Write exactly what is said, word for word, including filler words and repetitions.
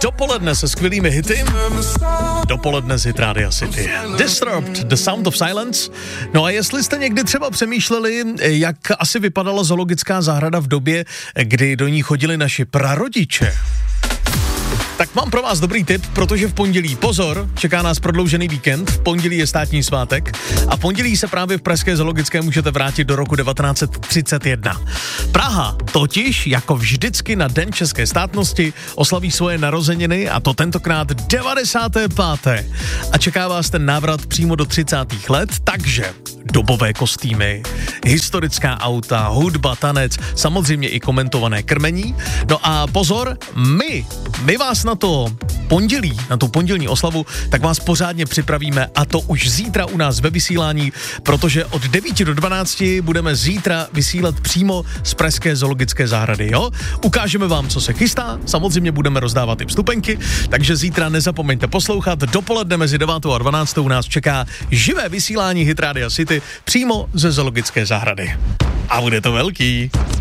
Dopoledne se skvělými hity. Dopoledne z Hit Rádia City. Disturbed, The Sound of Silence. No a jestli jste někdy třeba přemýšleli, jak asi vypadala zoologická zahrada v době, kdy do ní chodili naši prarodiče, tak mám pro vás dobrý tip, protože v pondělí, pozor, čeká nás prodloužený víkend, v pondělí je státní svátek a v pondělí se právě v pražské zoologické můžete vrátit do roku devatenáct set třicet jedna. Praha totiž, jako vždycky na Den české státnosti, oslaví svoje narozeniny a to tentokrát devadesáté páté A čeká vás ten návrat přímo do třicátých let, takže dobové kostýmy, historická auta, hudba, tanec, samozřejmě i komentované krmení. No a pozor, my, my vás na to pondělí, na tu pondělní oslavu, tak vás pořádně připravíme a to už zítra u nás ve vysílání, protože od devíti do dvanácti budeme zítra vysílat přímo z pražské zoologické zahrady, jo? Ukážeme vám, co se chystá, samozřejmě budeme rozdávat i vstupenky, takže zítra nezapomeňte poslouchat, dopoledne mezi devátou a dvanáctou nás čeká živé vysílání Hit Rádia City přímo ze zoologické zahrady. A bude to velký.